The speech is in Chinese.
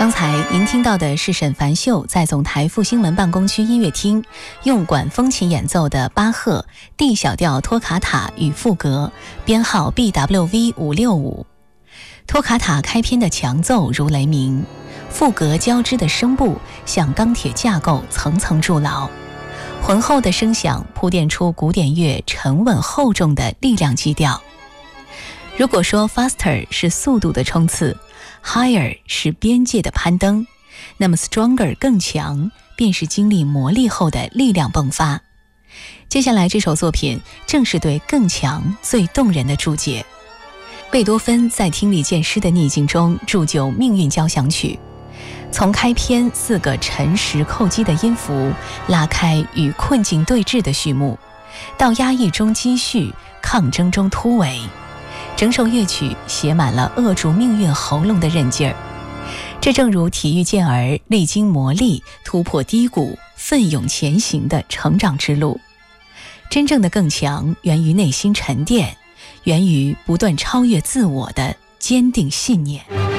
刚才您听到的是沈凡秀在总台复兴门办公区音乐厅用管风琴演奏的巴赫 D 小调托卡塔与赋格，编号 BWV565。托卡塔开篇的强奏如雷鸣，赋格交织的声部像钢铁架构层层筑牢，浑厚的声响铺垫出古典乐沉稳厚重的力量基调。如果说 faster 是速度的冲刺， higher 是边界的攀登，那么 stronger 更强便是经历磨砺后的力量迸发。接下来这首作品正是对更强最动人的注解。贝多芬在听力见诗的逆境中铸就命运交响曲，从开篇4个沉实叩击的音符拉开与困境对峙的序幕，到压抑中积蓄，抗争中突围，整首乐曲写满了扼住命运喉咙的韧劲儿。这正如体育健儿历经磨砺，突破低谷，奋勇前行的成长之路。真正的更强源于内心沉淀，源于不断超越自我的坚定信念。